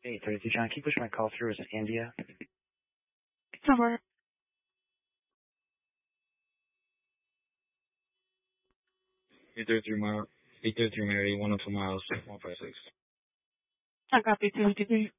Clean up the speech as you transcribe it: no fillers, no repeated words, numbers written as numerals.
832 John, can you push my call through as in India? Somewhere. 833 Mary, 102 miles, 156. I copy 253.